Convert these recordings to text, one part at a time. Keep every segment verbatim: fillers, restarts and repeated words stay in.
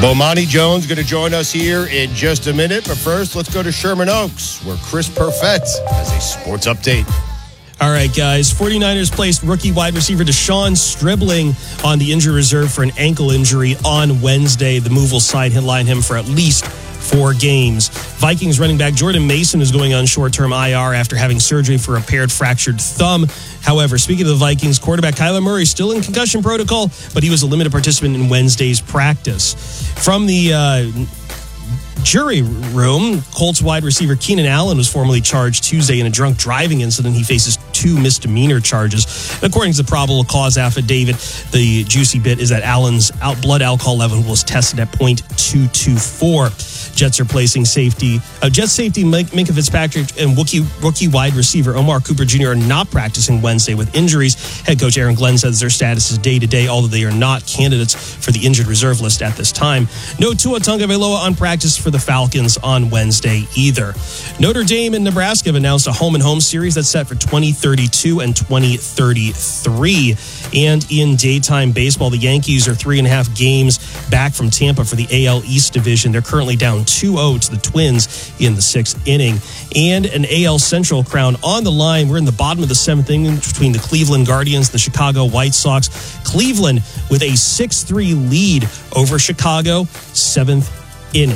Bomani Jones going to join us here in just a minute. But first, let's go to Sherman Oaks, where Chris Perfett has a sports update. All right, guys. 49ers placed rookie wide receiver Deshaun Stribling on the injury reserve for an ankle injury on Wednesday. The move will sideline him for at least four games. Vikings running back Jordan Mason is going on short-term I R after having surgery for a paired fractured thumb. However, speaking of the Vikings, quarterback Kyler Murray still in concussion protocol, but he was a limited participant in Wednesday's practice. From the uh, jury room, Colts wide receiver Keenan Allen was formally charged Tuesday in a drunk driving incident. He faces two misdemeanor charges. According to the probable cause affidavit, the juicy bit is that Allen's out blood alcohol level was tested at point two two four. Jets are placing safety. Uh, Jets safety Minkah Fitzpatrick and rookie, rookie wide receiver Omar Cooper Junior are not practicing Wednesday with injuries. Head coach Aaron Glenn says their status is day-to-day, although they are not candidates for the injured reserve list at this time. No Tua Tagovailoa on practice for the Falcons on Wednesday either. Notre Dame and Nebraska have announced a home-and-home series that's set for twenty thirty-two and twenty thirty-three. And in daytime baseball, the Yankees are three and a half games back from Tampa for the A L East division. They're currently down two oh to the Twins in the sixth inning. And an A L Central crown on the line. We're in the bottom of the seventh inning between the Cleveland Guardians and the Chicago White Sox. Cleveland with a six three lead over Chicago, seventh inning.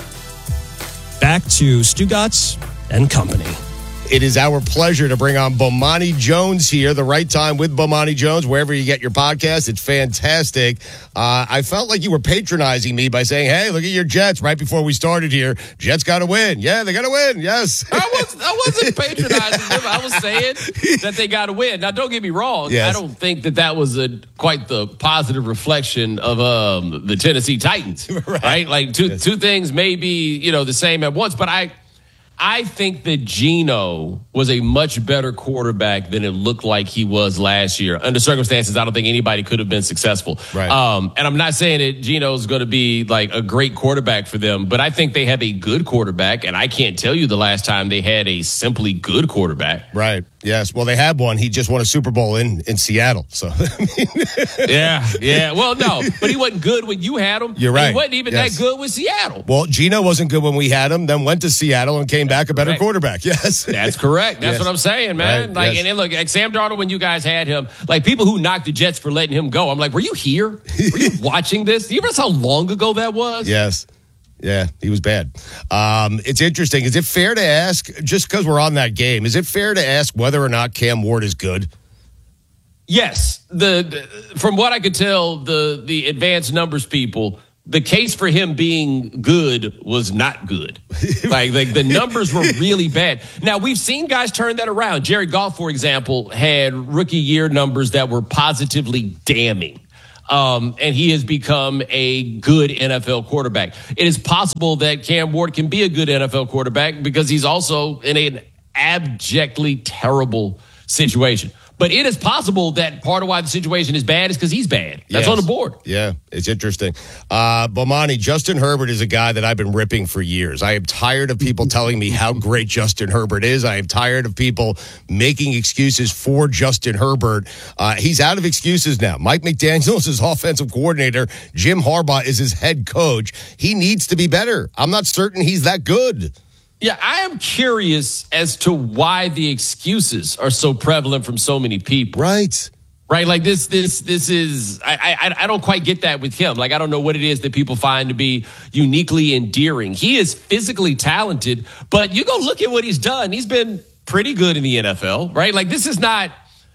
Back to Stugotz and company. It is our pleasure to bring on Bomani Jones here, the right time with Bomani Jones, wherever you get your podcast. It's fantastic. Uh, I felt like you were patronizing me by saying, hey, look at your Jets right before we started here. Jets got to win. Yeah, they got to win. Yes. I, was, I wasn't patronizing them. I was saying that they got to win. Now, don't get me wrong. Yes. I don't think that that was a quite the positive reflection of um, the Tennessee Titans, right? right? Like two, yes. two things may be, you know, the same at once, but I I think that Geno was a much better quarterback than it looked like he was last year. Under circumstances, I don't think anybody could have been successful. Right. Um, and I'm not saying that Geno's going to be like a great quarterback for them, but I think they have a good quarterback, and I can't tell you the last time they had a simply good quarterback. Right. Yes. Well, they had one. He just won a Super Bowl in, in Seattle. So, yeah, yeah. Well, no, but he wasn't good when you had him. You're right. He wasn't even yes. that good with Seattle. Well, Geno wasn't good when we had him, then went to Seattle and came back a better correct. quarterback. Yes. That's correct. That's yes. what I'm saying, man. Right. Like, yes. and then look, like Sam Darnold, when you guys had him, like people who knocked the Jets for letting him go, I'm like, were you here? Were you watching this? Do you realize how long ago that was? Yes. Yeah, he was bad. Um, it's interesting. Is it fair to ask, just because we're on that game, is it fair to ask whether or not Cam Ward is good? Yes. The, the from what I could tell, the the advanced numbers people, the case for him being good was not good. like, like the numbers were really bad. Now, we've seen guys turn that around. Jared Goff, for example, had rookie year numbers that were positively damning. Um, and he has become a good N F L quarterback. It is possible that Cam Ward can be a good N F L quarterback because he's also in an abjectly terrible situation. But it is possible that part of why the situation is bad is because he's bad. That's yes. on the board. Yeah, it's interesting. Uh, Bomani, Justin Herbert is a guy that I've been ripping for years. I am tired of people telling me how great Justin Herbert is. I am tired of people making excuses for Justin Herbert. Uh, he's out of excuses now. Mike McDaniel is his offensive coordinator. Jim Harbaugh is his head coach. He needs to be better. I'm not certain he's that good. Yeah, I am curious as to why the excuses are so prevalent from so many people. Right. Right, like this, this, this is, I, I, I don't quite get that with him. Like, I don't know what it is that people find to be uniquely endearing. He is physically talented, but you go look at what he's done. He's been pretty good in the N F L, right? Like, this is not,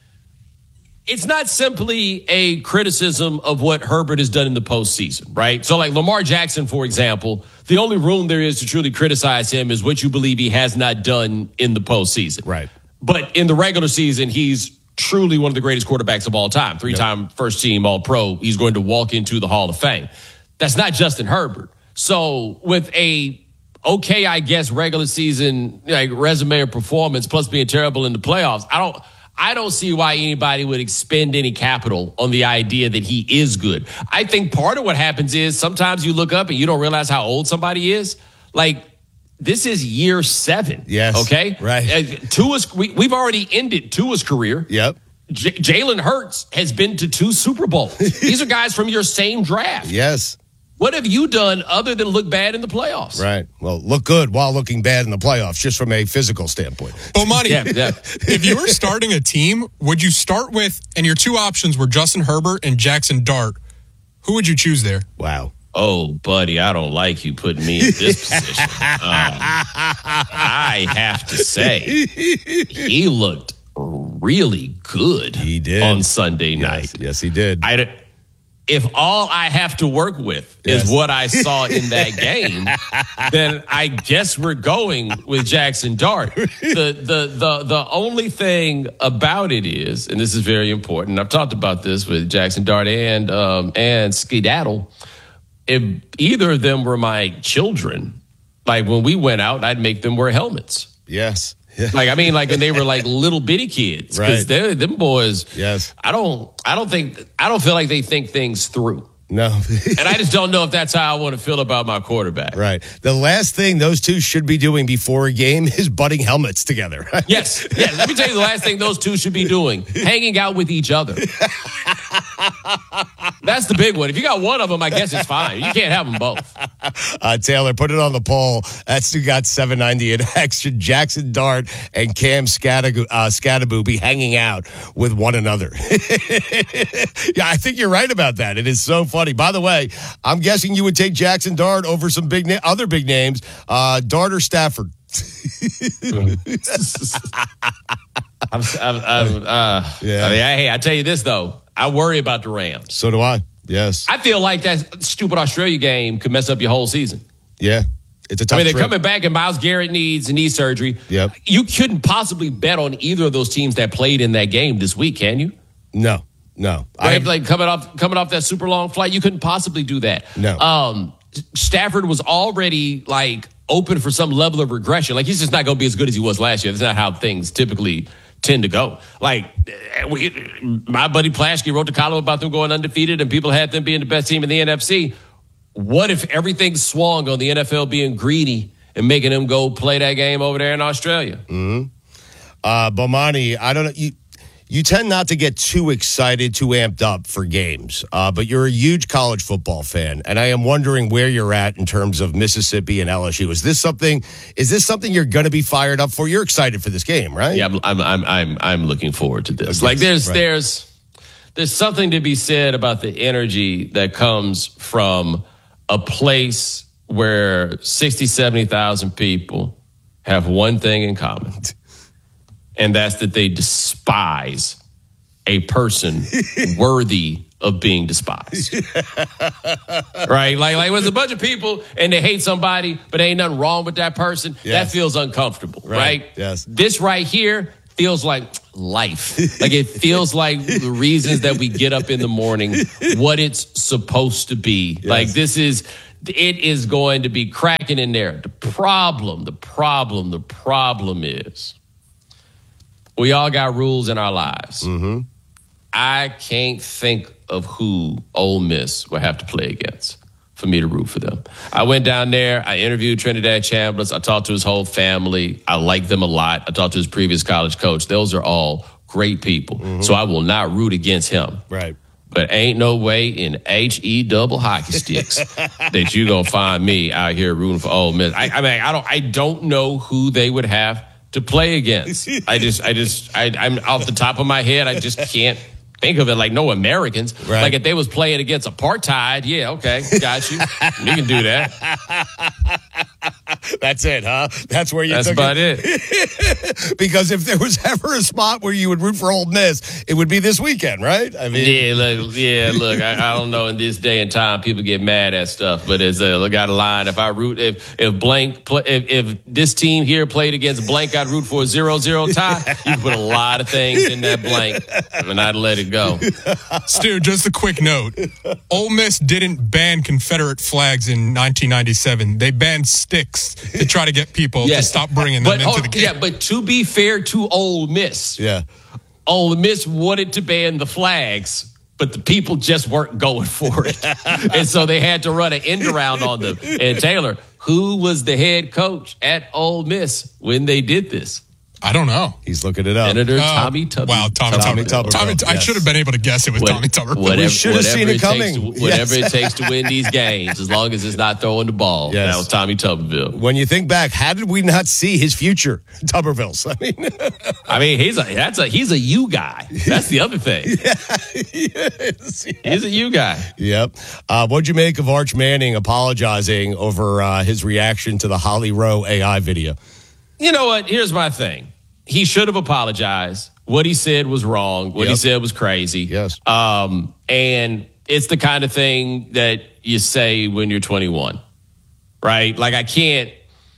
it's not simply a criticism of what Herbert has done in the postseason, right? So, like Lamar Jackson, for example, the only room there is to truly criticize him is what you believe he has not done in the postseason. Right. But in the regular season, he's truly one of the greatest quarterbacks of all time. Three-time yep. first-team All-Pro. He's going to walk into the Hall of Fame. That's not Justin Herbert. So with a okay, I guess, regular season like resume or performance plus being terrible in the playoffs, I don't I don't see why anybody would expend any capital on the idea that he is good. I think part of what happens is sometimes you look up and you don't realize how old somebody is. Like, this is year seven. Yes. Okay? Right. Uh, Tua's, we, we've already ended Tua's career. Yep. J- Jalen Hurts has been to two Super Bowls. These are guys from your same draft. Yes. What have you done other than look bad in the playoffs? Right. Well, look good while looking bad in the playoffs, just from a physical standpoint. Bomani, Yeah, yeah. if you were starting a team, would you start with, and your two options were Justin Herbert and Jackson Dart, who would you choose there? Wow. Oh, buddy, I don't like you putting me in this position. Um, I have to say, he looked really good He did. on Sunday Yes, night. yes, he did. I, if all I have to work with Yes. is what I saw in that game, then I guess we're going with Jackson Dart. The, the, the, the only thing about it is, and this is very important, I've talked about this with Jackson Dart and, um, and Skedaddle. If either of them were my children, like when we went out, I'd make them wear helmets. Yes. Yeah. Like, I mean, like when they were like little bitty kids, because Right. them boys. Yes. I don't, I don't think, I don't feel like they think things through, No. and I just don't know if that's how I want to feel about my quarterback. Right. The last thing those two should be doing before a game is butting helmets together. Yes, yes. Let me tell you the last thing those two should be doing: hanging out with each other. That's the big one. If you got one of them, I guess it's fine. You can't have them both. Uh, Taylor, put it on the poll. That's who got seven ninety in extra. Jackson Dart and Cam Scattaboo, uh, Scattaboo be hanging out with one another. Yeah, I think you're right about that. It is so funny. By the way, I'm guessing you would take Jackson Dart over some big na- other big names. Uh, Dart or Stafford? I'm, I'm, I'm, uh, Yeah. I mean, I, hey, I tell you this though, I worry about the Rams. So do I. Yes. I feel like that stupid Australia game could mess up your whole season. Yeah. It's a tough I mean, they're trip. coming back, and Myles Garrett needs knee surgery. Yep. You couldn't possibly bet on either of those teams that played in that game this week, can you? No. No. I Right, have- like coming off coming off that super long flight, you couldn't possibly do that. No. Um, Stafford was already like open for some level of regression. Like he's just not going to be as good as he was last year. That's not how things typically tend to go. Like we, my buddy Plaschke wrote the column about them going undefeated, and people had them being the best team in the N F C. What if everything swung on the N F L being greedy and making them go play that game over there in Australia? Mm-hmm. Uh, Bomani, I don't know. You, you tend not to get too excited, too amped up for games, uh, but you're a huge college football fan, and I am wondering where you're at in terms of Mississippi and L S U. Is this something? Is this something you're going to be fired up for? You're excited for this game, right? Yeah, I'm I'm I'm I'm, I'm looking forward to this. Okay. Like there's Right. there's there's something to be said about the energy that comes from a place where sixty, seventy thousand people have one thing in common. And that's that they despise a person worthy of being despised. Right? Like, like when there's a bunch of people and they hate somebody, but ain't nothing wrong with that person, Yes. that feels uncomfortable, Right. right? Yes. This right here feels like life. Like it feels like the reasons that we get up in the morning, what it's supposed to be. Yes. Like this is, it is going to be cracking in there. The problem, the problem, the problem is we all got rules in our lives. Mm-hmm. I can't think of who Ole Miss will have to play against for me to root for them. I went down there. I interviewed Trinidad Chambliss. I talked to his whole family. I like them a lot. I talked to his previous college coach. Those are all great people. Mm-hmm. So I will not root against him. Right. But ain't no way in H E double hockey sticks that you gonna find me out here rooting for Ole Miss. I, I mean, I don't, I don't know who they would have to play against. I just, I just, I, I'm off the top of my head. I just can't think of it. Like no Americans. Right. Like if they was playing against apartheid, yeah, okay, got you. We can do that. That's it, huh? That's where you That's took about it. it. Because if there was ever a spot where you would root for Ole Miss, it would be this weekend, right? I mean, Yeah, look, yeah, look. I, I don't know. In this day and time, people get mad at stuff. But as a, I got a line. If I root, if if blank, play, if if this team here played against blank, I'd root for a zero zero tie. You can put a lot of things in that blank, and I'd let it go. Stu, just a quick note. Ole Miss didn't ban Confederate flags in nineteen ninety-seven. They banned sticks to try to get people to stop bringing them but, into oh, the game. Yeah, but to be fair to Ole Miss, yeah. Ole Miss wanted to ban the flags, but the people just weren't going for it. And so they had to run an end around on them. And Taylor, who was the head coach at Ole Miss when they did this? I don't know. He's looking it up. Senator Oh, Tommy Tuberville. Wow, Tommy, Tommy Tuberville. Tuberville. Tommy, I Yes. should have been able to guess it was What- Tommy Tuberville. Whatever, We should have whatever seen it takes coming. to- whatever Yes. it takes to win these games, as long as it's not throwing the ball. Yes. That was Tommy Tuberville. When you think back, how did we not see his future, Tuberville's? I mean, I mean, he's a that's a he's a you guy. That's the other thing. yes. He's a you guy. Yep. Uh, what'd you make of Arch Manning apologizing over uh, his reaction to the Holly Rowe A I video? You know what? Here's my thing. He should have apologized. What he said was wrong. What he Yep. said was crazy. Yes. Um, and it's the kind of thing that you say when you're twenty-one, right? Like I can't.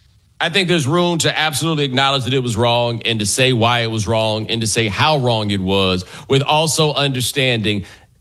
I think there's room to absolutely acknowledge that it was wrong and to say why it was wrong and to say how wrong it was, with also understanding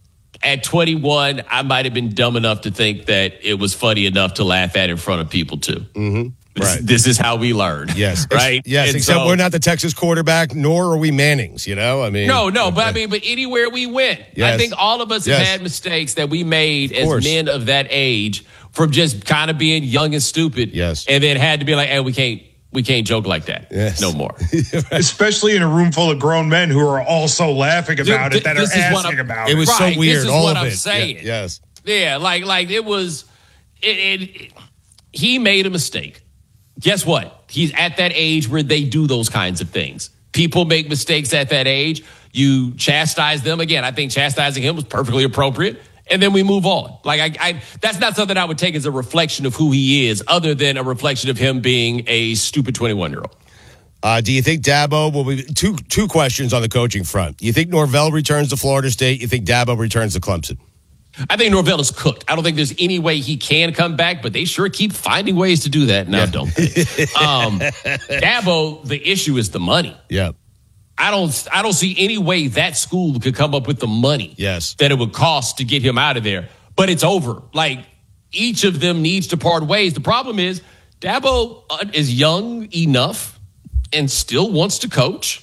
at twenty-one, I might have been dumb enough to think that it was funny enough to laugh at in front of people too. Mm-hmm. This, Right. this is how we learn. Yes. Right? Yes, And except so- we're not the Texas quarterback, nor are we Mannings, you know? I mean, No, no, but I mean, but anywhere we went, Yes. I think all of us have Yes. had mistakes that we made as course. men of that age from just kind of being young and stupid. Yes. And then had to be like, hey, we can't, we can't joke like that. Yes. No more. Especially in a room full of grown men who are also laughing about Dude, it, that this are is what asking I'm- about it it. was Right, so weird, this is all what of I'm it. saying. Yeah, yes. Yeah, like, like it was, it, it, he made a mistake. Guess what? He's at that age where they do those kinds of things. People make mistakes at that age. You chastise them. Again, I think chastising him was perfectly appropriate. And then we move on. Like, I, I, that's not something I would take as a reflection of who he is, other than a reflection of him being a stupid twenty-one-year-old. Uh, do you think Dabo will be two two questions on the coaching front? You think Norvell returns to Florida State? You think Dabo returns to Clemson? I think Norvell is cooked. I don't think there's any way he can come back, but they sure keep finding ways to do that now, Yeah. don't they? um, Dabo, the issue is the money. Yeah. I don't I don't see any way that school could come up with the money Yes. that it would cost to get him out of there. But it's over. Like, each of them needs to part ways. The problem is Dabo uh, is young enough and still wants to coach.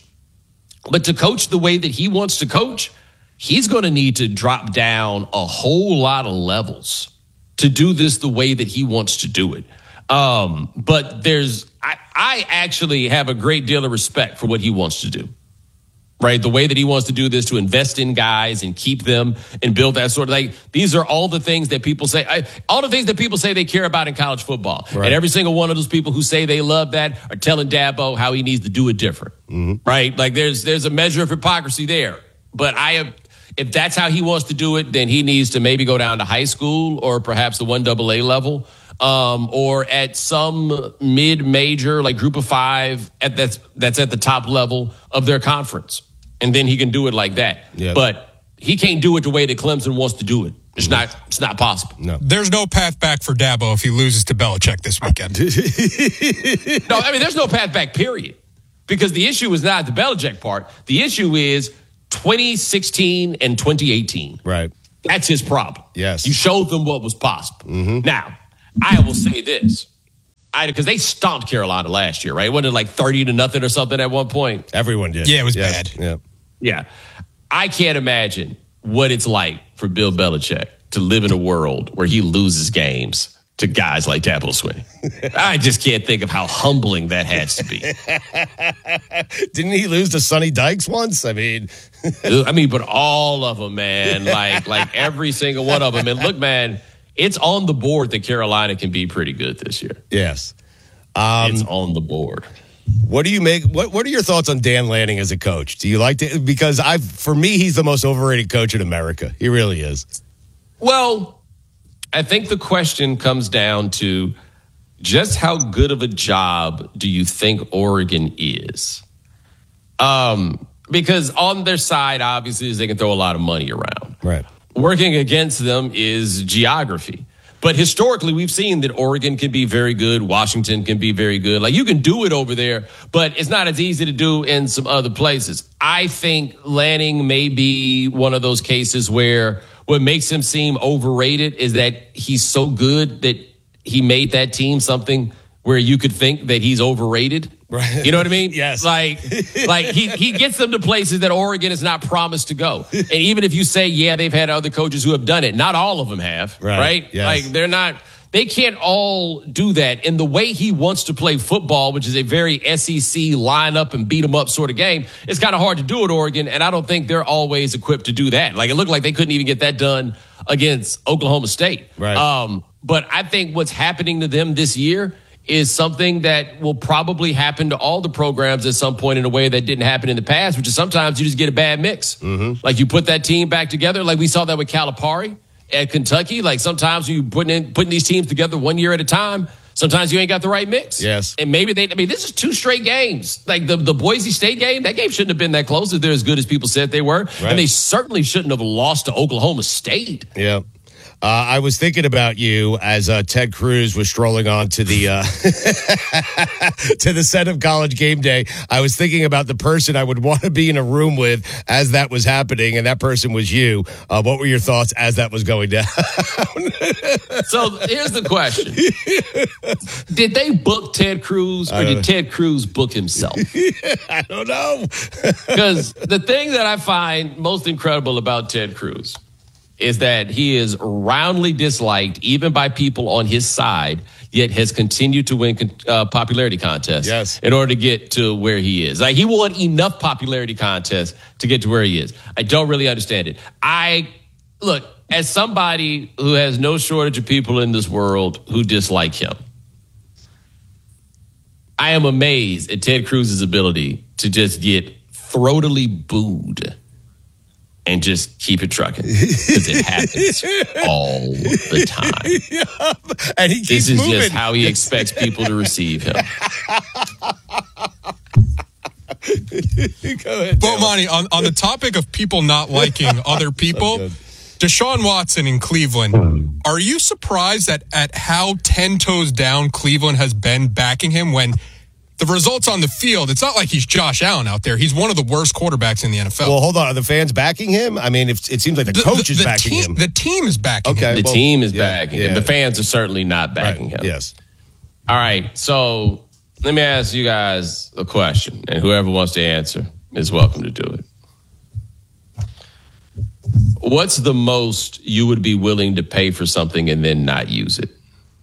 But to coach the way that he wants to coach, he's going to need to drop down a whole lot of levels to do this the way that he wants to do it. Um, but there's, I, I actually have a great deal of respect for what he wants to do. Right? The way that he wants to do this, to invest in guys and keep them and build that sort of, like, these are all the things that people say, I, all the things that people say they care about in college football. Right. And every single one of those people who say they love that are telling Dabo how he needs to do it different. Mm-hmm. Right? Like, there's, there's a measure of hypocrisy there. But I have, if that's how he wants to do it, then he needs to maybe go down to high school or perhaps the one double A level, um, or at some mid-major, like group of five, at that's that's at the top level of their conference, and then he can do it like that. Yeah. But he can't do it the way that Clemson wants to do it. It's not. It's not possible. No. There's no path back for Dabo if he loses to Belichick this weekend. No, I mean, there's no path back. Period. Because the issue is not the Belichick part. The issue is twenty sixteen and twenty eighteen. Right. That's his problem. Yes. You showed them what was possible. Mm-hmm. Now, I will say this. I because they stomped Carolina last year, right? Wasn't it like thirty to nothing or something at one point? Everyone did. Yeah, it was Yes. bad. Yeah. Yeah. I can't imagine what it's like for Bill Belichick to live in a world where he loses games to guys like Dabo Swinney. I just can't think of how humbling that has to be. Didn't he lose to Sonny Dykes once? I mean, I mean, but all of them, man, like like every single one of them. And look, man, it's on the board that Carolina can be pretty good this year. yes. It's on the board. What do you make? What What are your thoughts on Dan Lanning as a coach? Do you like to? Because I, for me, he's the most overrated coach in America. He really is. Well, I think the question comes down to just how good of a job do you think Oregon is? Um, because on their side, obviously, is they can throw a lot of money around. Right. Working against them is geography. But historically, we've seen that Oregon can be very good. Washington can be very good. Like, you can do it over there, but it's not as easy to do in some other places. I think Lanning may be one of those cases where what makes him seem overrated is that he's so good that he made that team something where you could think that he's overrated. Right. You know what I mean? Yes. Like, like he, he gets them to places that Oregon is not promised to go. And even if you say, yeah, they've had other coaches who have done it, not all of them have, Right. right? Yes. Like, they're not, they can't all do that. And the way he wants to play football, which is a very S E C line up and beat 'em up sort of game, it's kind of hard to do at Oregon. And I don't think they're always equipped to do that. Like, it looked like they couldn't even get that done against Oklahoma State. Right. Um, but I think what's happening to them this year is something that will probably happen to all the programs at some point in a way that didn't happen in the past, which is sometimes you just get a bad mix. Mm-hmm. Like, you put that team back together. Like we saw that with Calipari at Kentucky. Like, sometimes you putting in putting these teams together one year at a time. Sometimes you ain't got the right mix. Yes. And maybe they, I mean, this is two straight games. Like the, the Boise State game, that game shouldn't have been that close if they're as good as people said they were. Right. And they certainly shouldn't have lost to Oklahoma State. Yeah. Uh, I was thinking about you as uh, Ted Cruz was strolling on to the uh, to the set of College Game Day. I was thinking about the person I would want to be in a room with as that was happening, and that person was you. Uh, what were your thoughts as that was going down? So here's the question. Did they book Ted Cruz, or did Ted Cruz book himself? I don't know. Because the thing that I find most incredible about Ted Cruz is that he is roundly disliked even by people on his side, yet has continued to win uh, popularity contests yes. in order to get to where he is. Like, he won enough popularity contests to get to where he is. I don't really understand it. I, look, as somebody who has no shortage of people in this world who dislike him, I am amazed at Ted Cruz's ability to just get throatily booed and just keep it trucking, because it happens all the time. Yeah. And he keeps this is moving. just how he expects people to receive him. Go ahead, Bomani, on, on the topic of people not liking other people, Deshaun Watson in Cleveland, are you surprised at, at how ten toes down Cleveland has been backing him when the results on the field, it's not like he's Josh Allen out there. He's one of the worst quarterbacks in the N F L. Well, hold on. Are the fans backing him? I mean, if, it seems like the, the coach the, is the backing team, him. The team is backing okay, him. The well, team is yeah, backing yeah. him. The fans are certainly not backing right. him. Yes. All right. So let me ask you guys a question, and whoever wants to answer is welcome to do it. What's the most you would be willing to pay for something and then not use it?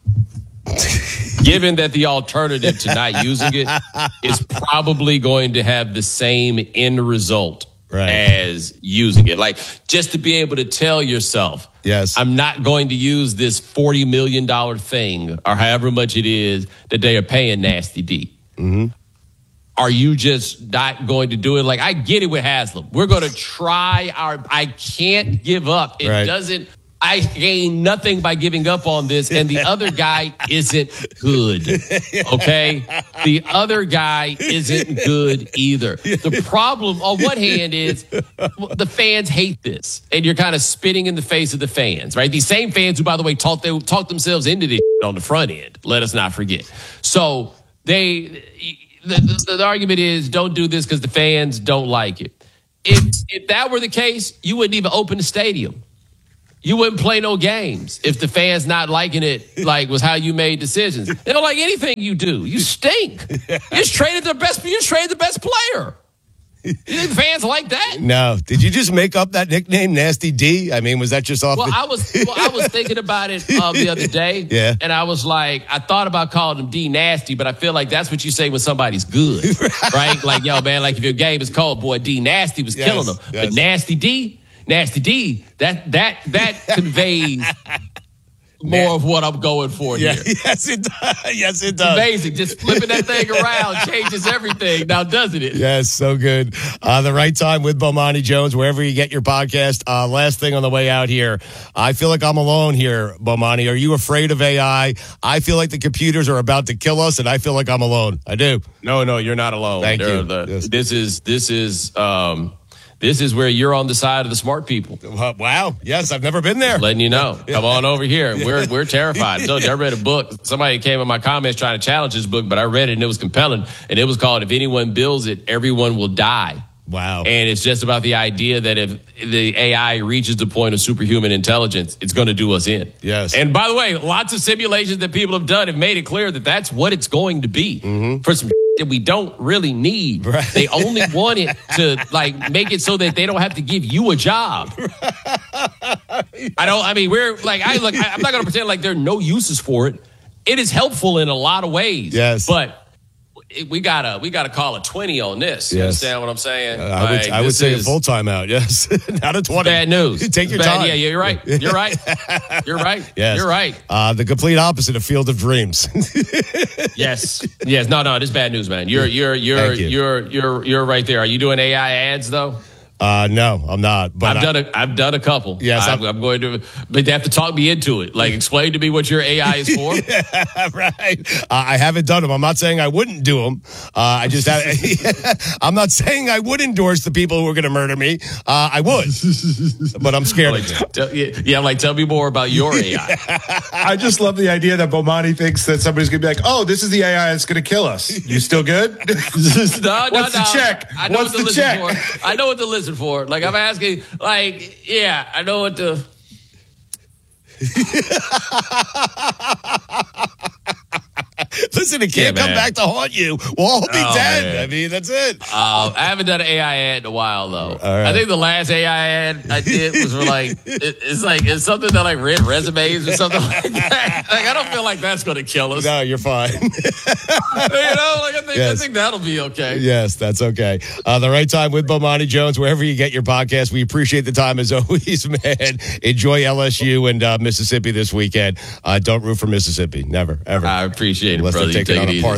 Given that the alternative to not using it is probably going to have the same end result right. as using it. Like, just to be able to tell yourself, yes, I'm not going to use this forty million dollars thing, or however much it is that they are paying Nasty D. Mm-hmm. Are you just not going to do it? Like, I get it with Haslam. We're going to try our, I can't give up. It right. doesn't, I gain nothing by giving up on this, and the other guy isn't good, okay? The other guy isn't good either. The problem, on one hand, is the fans hate this, and you're kind of spitting in the face of the fans, right? These same fans who, by the way, talked, they, talked themselves into this on the front end, let us not forget. So they, the, the, the argument is, don't do this because the fans don't like it. If, if that were the case, you wouldn't even open the stadium. You wouldn't play no games if the fans not liking it, like, was how you made decisions. They don't like anything you do. You stink. You just traded the best. You just traded the best player. You think fans like that? No. Did you just make up that nickname, Nasty D? I mean, was that just off? Well, the- I was. Well, I was thinking about it uh, the other day. Yeah. And I was like, I thought about calling him D Nasty, but I feel like that's what you say when somebody's good, right? Like, yo, man, like if your game is cold, boy, D Nasty was yes, killing them. yes. But Nasty D. Nasty D, that that that conveys more of what I'm going for yeah, here. yes, it does. Yes, it does. Amazing. Just flipping that thing around changes everything. Now, doesn't it? Yes, so good. Uh, the Right Time with Bomani Jones, wherever you get your podcast. Uh, last thing on the way out here. I feel like I'm alone here, Bomani. Are you afraid of A I? I feel like the computers are about to kill us, and I feel like I'm alone. I do. No, no, you're not alone. Thank They're you. The, Yes. This is this is um, this is where you're on the side of the smart people. Uh, wow. Yes, I've never been there. Letting you know. Come on over here. We're we're terrified. I told you, I read a book. Somebody came in my comments trying to challenge this book, but I read it and it was compelling. And it was called "If Anyone Builds It, Everyone Will Die." Wow. And it's just about the idea that if the A I reaches the point of superhuman intelligence, it's going to do us in. Yes. And by the way, lots of simulations that people have done have made it clear that that's what it's going to be mm-hmm. for some that we don't really need. Right. They only want it to like make it so that they don't have to give you a job. I don't, I mean, we're like, I look, I, I'm not going to pretend like there are no uses for it. It is helpful in a lot of ways. Yes. But it, we gotta, we gotta call a twenty on this. You Yes. understand what I'm saying? Uh, I would, Like, I would this say a is full timeout. Yes. Not a twenty. Bad news. Take your Bad- time. Yeah, you're right. You're right. You're right. Yes. You're right. Uh, the complete opposite of Field of Dreams. Yes. Yes. No, no, this is bad news, man. You're, you're, you're, Thank you. you're, you're, you're right there. Are you doing A I ads though? Uh, no, I'm not. But I've I, done a, I've done a couple. Yes, I'm, I'm- I'm going to, but they have to talk me into it. Like, explain to me what your A I is for. right. Uh, I haven't done them. I'm not saying I wouldn't do them. Uh, I just have, I'm not saying I would endorse the people who are going to murder me. Uh, I would, but I'm scared of it. Tell- yeah, yeah, like tell me more about your A I. I just love the idea that Bomani thinks that somebody's going to be like, oh, this is the A I that's going to kill us. You still good? No, no, What's no. the check? I know What's what to the listen check? for. I know what to listen for. Like, I'm asking, like, yeah, I know what to. Listen, it can't Yeah, come man. back to haunt you. We'll all be Oh, dead. man. I mean, that's it. Uh, I haven't done an A I ad in a while though. right. I think the last A I ad I did was for like it, it's like it's something that like read resumes or something like that. Like I don't feel like that's going to kill us. No, you're fine. You know, like I think Yes. I think that'll be okay. Yes, that's okay. Uh, the Right Time with Bomani Jones, wherever you get your podcast. We appreciate the time as always, man. Enjoy L S U and uh, Mississippi this weekend. Uh, don't root for Mississippi. Never, ever. I appreciate it, Unless brother. they're You taking take on it easy.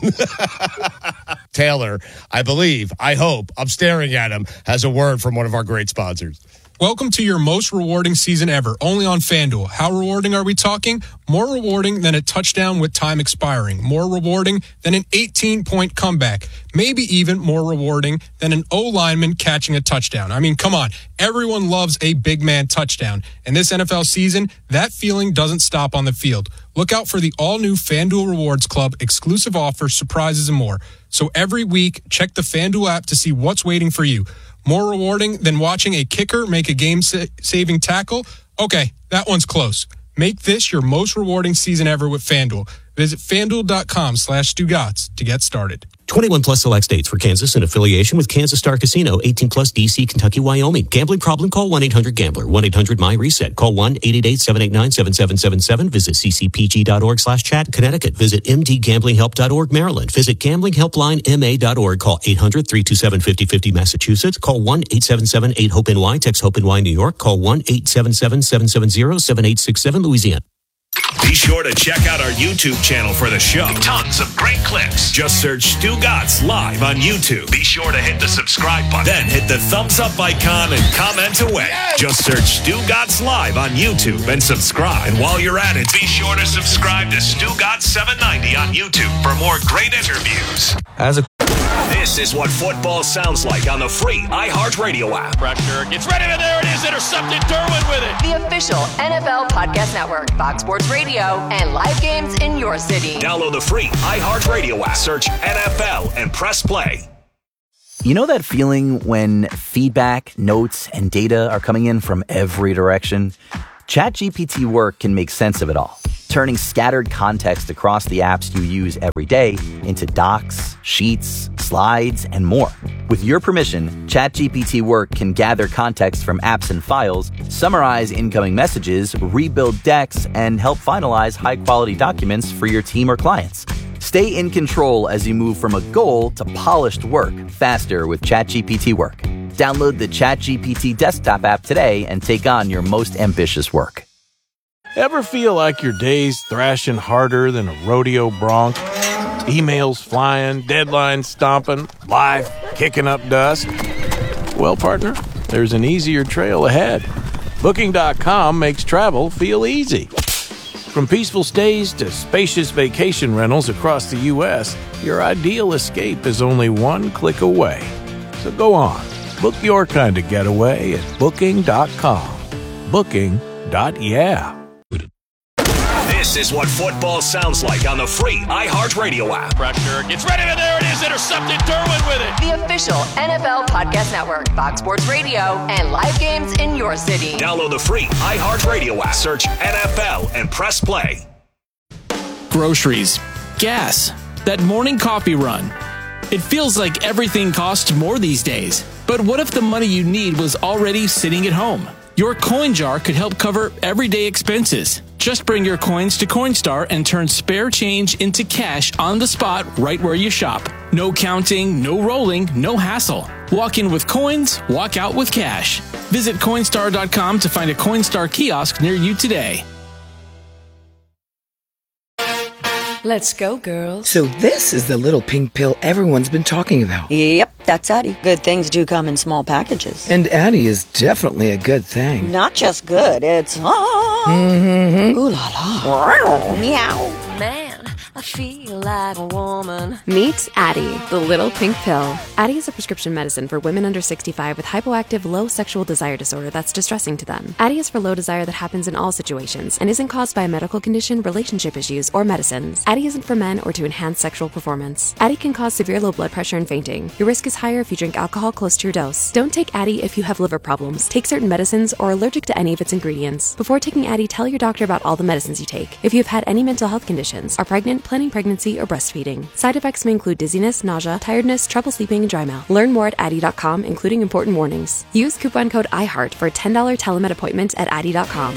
apartheid. Taylor, I believe, I hope, I'm staring at him, has a word from one of our great sponsors. Welcome to your most rewarding season ever, only on FanDuel. How rewarding are we talking? More rewarding than a touchdown with time expiring. More rewarding than an eighteen-point comeback. Maybe even more rewarding than an O-lineman catching a touchdown. I mean, come on. Everyone loves a big man touchdown. And this N F L season, that feeling doesn't stop on the field. Look out for the all-new FanDuel Rewards Club, exclusive offers, surprises, and more. So every week, check the FanDuel app to see what's waiting for you. More rewarding than watching a kicker make a game-saving tackle? Okay, that one's close. Make this your most rewarding season ever with FanDuel. Visit FanDuel.com slash Stugotz to get started. twenty-one plus select states for Kansas in affiliation with Kansas Star Casino. eighteen plus D C, Kentucky, Wyoming. Gambling problem? Call one eight hundred gambler. one eight hundred my reset. Call one eight eight eight, seven eight nine, seven seven seven seven. Visit ccpg.org slash chat. Connecticut. Visit m d gambling help dot org. Maryland. Visit gambling helpline m a dot org. Call eight hundred, three two seven, five oh five oh. Massachusetts. Call one eight seven seven, eight hope N Y. Text HOPE-N Y New York. Call one eight seven seven, seven seven zero, seven eight six seven Louisiana. Be sure to check out our YouTube channel for the show. Tons of great clips. Just search Stu Gotts live on YouTube. Be sure to hit the subscribe button. Then hit the thumbs up icon and comment away. Yes. Just search Stu Gotts live on YouTube and subscribe. And while you're at it, be sure to subscribe to Stu Gotts seven ninety on YouTube for more great interviews. As a This is what football sounds like on the free iHeartRadio app. Pressure gets ready, and there it is, intercepted. Derwin with it. The official N F L Podcast Network, Fox Sports Radio, and live games in your city. Download the free iHeartRadio app. Search N F L and press play. You know that feeling when feedback, notes, and data are coming in from every direction? ChatGPT Work can make sense of it all, turning scattered context across the apps you use every day into docs, sheets, slides, and more. With your permission, ChatGPT Work can gather context from apps and files, summarize incoming messages, rebuild decks, and help finalize high-quality documents for your team or clients. Stay in control as you move from a goal to polished work faster with ChatGPT Work. Download the ChatGPT desktop app today and take on your most ambitious work. Ever feel like your day's thrashing harder than a rodeo bronc? Emails flying, deadlines stomping, life kicking up dust? Well, partner, there's an easier trail ahead. Booking dot com makes travel feel easy. From peaceful stays to spacious vacation rentals across the U S, your ideal escape is only one click away. So go on, book your kind of getaway at Booking dot com. Booking. Yeah. This is what football sounds like on the free iHeartRadio app. Pressure gets ready, and there it is, intercepted. Derwin with it. The official N F L Podcast Network, Fox Sports Radio, and live games in your city. Download the free iHeartRadio app. Search N F L and press play. Groceries, gas, that morning coffee run. It feels like everything costs more these days. But what if the money you need was already sitting at home? Your coin jar could help cover everyday expenses. Just bring your coins to Coinstar and turn spare change into cash on the spot right where you shop. No counting, no rolling, no hassle. Walk in with coins, walk out with cash. Visit Coinstar dot com to find a Coinstar kiosk near you today. Let's go, girls. So this is the little pink pill everyone's been talking about. Yep, that's Addie. Good things do come in small packages. And Addie is definitely a good thing. Not just good, it's... Ah. Mm-hmm. Ooh la la. Meow. Man, I feel like a woman. Meet Addie, the little pink pill. Addie is a prescription medicine for women under sixty-five with hypoactive low sexual desire disorder that's distressing to them. Addie is for low desire that happens in all situations and isn't caused by a medical condition, relationship issues, or medicines. Addie isn't for men or to enhance sexual performance. Addie can cause severe low blood pressure and fainting. Your risk is higher if you drink alcohol close to your dose. Don't take Addie if you have liver problems, take certain medicines, or are allergic to any of its ingredients. Before taking Addie, tell your doctor about all the medicines you take. If you have had any mental health conditions, are pregnant, planning pregnancy, or breastfeeding. Side effects may include dizziness, nausea, tiredness, trouble sleeping, and dry mouth. Learn more at Addie dot com, including important warnings. Use coupon code iHeart for a ten dollars telemed appointment at Addie dot com.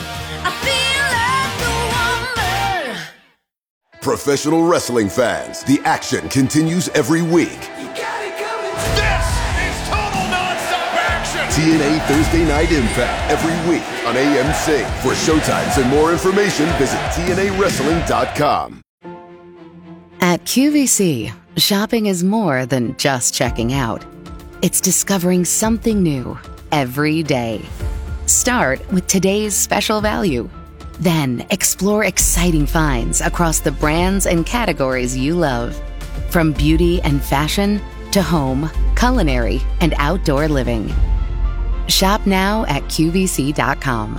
Professional wrestling fans, the action continues every week. This is total nonstop action! T N A Thursday Night Impact every week on A M C. For showtimes and more information, visit T N A wrestling dot com. At Q V C, shopping is more than just checking out. It's discovering something new every day. Start with today's special value. Then explore exciting finds across the brands and categories you love. From beauty and fashion to home, culinary, and outdoor living. Shop now at Q V C dot com.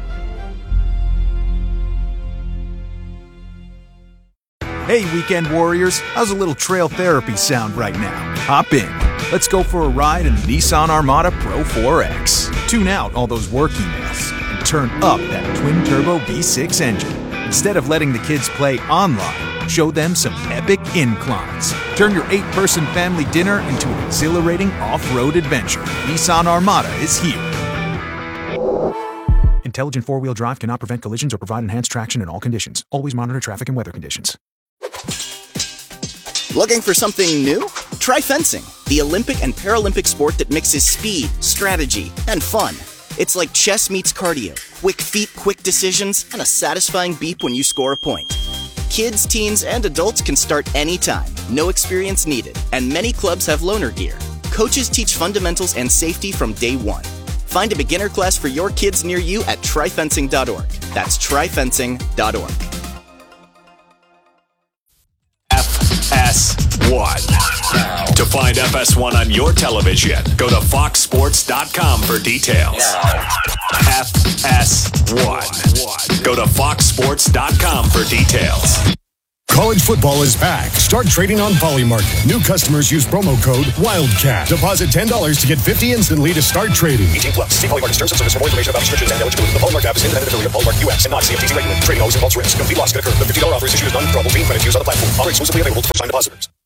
Hey, weekend warriors, how's a little trail therapy sound right now? Hop in. Let's go for a ride in the Nissan Armada Pro four X. Tune out all those work emails and turn up that twin-turbo V six engine. Instead of letting the kids play online, show them some epic inclines. Turn your eight-person family dinner into an exhilarating off-road adventure. Nissan Armada is here. Intelligent four-wheel drive cannot prevent collisions or provide enhanced traction in all conditions. Always monitor traffic and weather conditions. Looking for something new? Try fencing, the Olympic and Paralympic sport that mixes speed, strategy, and fun. It's like chess meets cardio. Quick feet, quick decisions, and a satisfying beep when you score a point. Kids, teens, and adults can start anytime. No experience needed. And many clubs have loaner gear. Coaches teach fundamentals and safety from day one. Find a beginner class for your kids near you at try fencing dot org. That's try fencing dot org. F S one. To find F S one on your television, go to fox sports dot com for details. F S one. Go to fox sports dot com for details. College football is back. Start trading on Polymarket. New customers use promo code WILDCAT. Deposit ten dollars to get fifty instantly to start trading. eighteen plus. See Polymarket terms and service for more information about restrictions and eligibility. The Polymarket app is independent affiliate of Polymarket U S and not C F T C regulated. Trading always involves risk. Complete loss can occur. The fifty dollars offer is issued as non-withdrawable fee credit used on the platform. Offer exclusively available to first-time depositors.